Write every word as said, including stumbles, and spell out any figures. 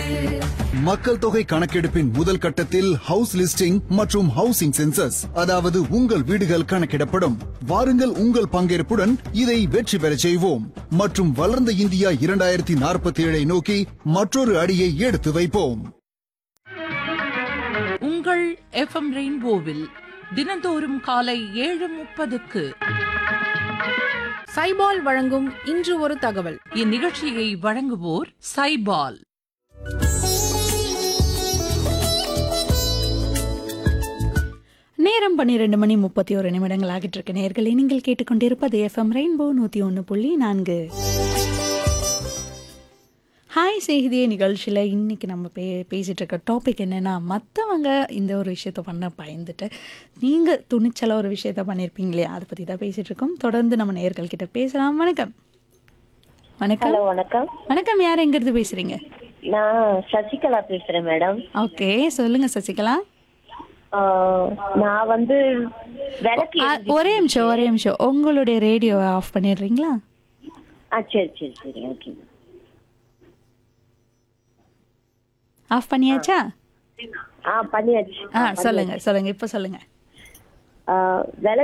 மக்கள் தொகை கணக்கெடுப்பின் முதல் கட்டத்தில் ஹவுஸ் லிஸ்டிங் மற்றும் ஹவுசிங் சென்சஸ், அதாவது உங்கள் வீடுகள் கணக்கிடப்படும். வாருங்கள், உங்கள் பங்கேற்புடன் இதை வெற்றி பெறச் செய்வோம் மற்றும் வளர்ந்த இந்தியா இரண்டாயிரத்தி நாற்பத்தி ஏழை நோக்கி மற்றொரு அடியை எடுத்து வைப்போம். உங்கள் எஃப்எம் ரெயின்போவில் தினந்தோறும் காலை ஏழு முப்பதுக்கு சைபால் வழங்கும் இன்று ஒரு தகவல். இந்நிகழ்ச்சியை வழங்குவோர் சைபால். நேரம் பன்னிரண்டு மணி முப்பத்தி ஒரு நிமிடங்கள் ஆகிட்டு இருக்க நேர்களை நீங்கள் கேட்டுக்கொண்டிருப்பது எஃப்எம் ரெயின்போ நூத்தி ஒன்று புள்ளி நான்கு. ஹாய் செய்தியே நிகழ்ச்சியில் இன்னைக்கு நம்ம பே பேசிகிட்டு இருக்க டாபிக் என்னென்னா, மற்றவங்க இந்த ஒரு விஷயத்த பண்ண பயந்துட்டு நீங்கள் துணிச்சலாக ஒரு விஷயத்த பண்ணியிருப்பீங்களே, அதை பற்றி தான் பேசிகிட்டு இருக்கோம். தொடர்ந்து நம்ம நேயர்கள் கிட்ட பேசலாம். வணக்கம். வணக்கம். ஹலோ, வணக்கம். வணக்கம். யார் எங்கிருந்து பேசுறீங்க? நான் சசிகலா பேசுறேன் மேடம். ஓகே, சொல்லுங்க சசிகலா. நான் வந்து விளக்கு ஆ, ஒரே நிமிஷம் ஒரே நிமிஷம் உங்களுடைய ரேடியோவை ஆஃப் பண்ணிடுறீங்களா? ஆ சரி சரி சரி ஓகே. ஆஃப் பண்ணியாச்சா? ஆ பண்ணியாச்சு. ஆ சொல்லுங்க சொல்லுங்க இப்போ சொல்லுங்க. விளக்கு